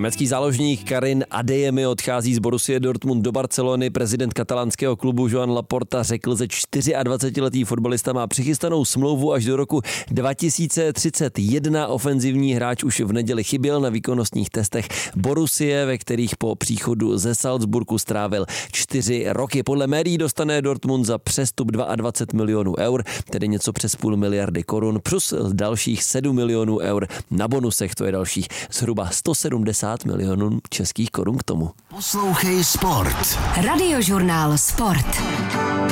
Německý záložník Karim Adeyemi odchází z Borussia Dortmund do Barcelony. Prezident katalánského klubu Joan Laporta řekl, že 24letý fotbalista má přichystanou smlouvu až do roku 2031. Ofenzivní hráč už v neděli chyběl na výkonnostních testech Borussie, ve kterých po příchodu ze Salzburgu strávil 4 roky. Podle médií dostane Dortmund za přestup 22 milionů eur, tedy něco přes půl miliardy korun, plus dalších 7 milionů eur na bonusech, to je dalších zhruba 170 milionů českých korun k tomu. Poslouchej Sport. Radiožurnál Sport.